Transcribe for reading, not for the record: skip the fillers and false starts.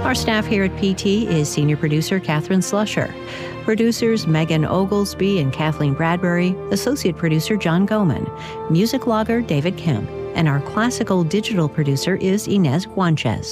Our staff here at PT is senior producer Catherine Slusher, producers Megan Oglesby and Kathleen Bradbury, associate producer John Goman, music logger David Kemp, and our classical digital producer is Inez Guanchez.